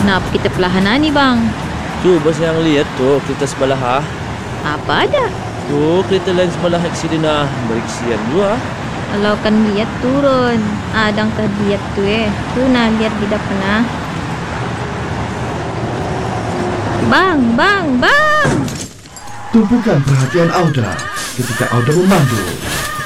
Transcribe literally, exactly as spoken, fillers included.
Kenapa kita perlahan ni bang? Tu bos yang lihat tu kereta sebelah ha. Apa ada? Tu kereta lain sebelah aksiden ah. Beriksian dua. Kalau kan lihat turun. Adang kan lihat tu eh. Tu nah biar tidak pernah. Bang, bang, bang. Tumpukan perhatian Auda ketika Auda memandu.